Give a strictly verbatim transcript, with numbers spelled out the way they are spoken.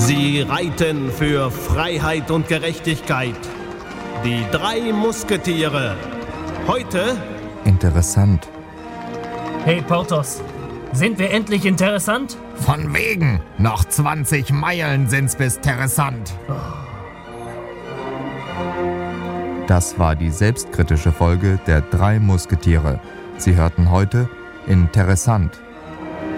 Sie reiten für Freiheit und Gerechtigkeit. Die drei Musketiere. Heute... Interessant. Hey Porthos, sind wir endlich interessant? Von wegen. Noch zwanzig Meilen sind's bis Terressant. Das war die selbstkritische Folge der drei Musketiere. Sie hörten heute Interessant.